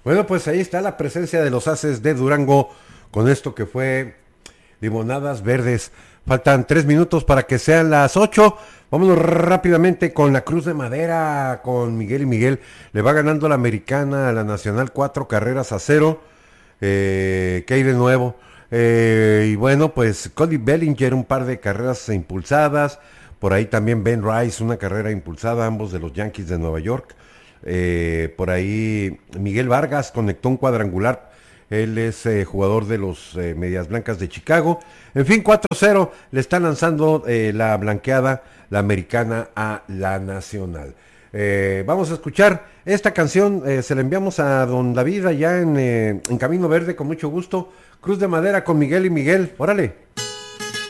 Bueno, pues ahí está la presencia de los Aces de Durango con esto que fue Limonadas Verdes. Faltan 3 minutos para que sean las 8. Vámonos rápidamente con la Cruz de Madera, con Miguel y Miguel. Le va ganando la Americana a la Nacional 4 carreras a 0. ¿Qué hay de nuevo? Y bueno, pues Cody Bellinger, un par de carreras impulsadas. Por ahí también Ben Rice, una carrera impulsada, ambos de los Yankees de Nueva York. Por ahí Miguel Vargas conectó un cuadrangular. Él es jugador de los Medias Blancas de Chicago. En fin, 4-0 le está lanzando la blanqueada, la americana, a la nacional. Vamos a escuchar esta canción, se la enviamos a don David allá en Camino Verde con mucho gusto. Cruz de Madera con Miguel y Miguel. Órale.